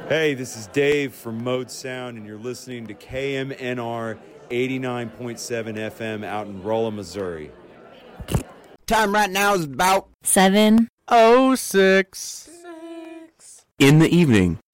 Hey, this is Dave from Mode Sound, and you're listening to KMNR 89.7 FM out in Rolla, Missouri. Time right now is about 7:06 in the evening.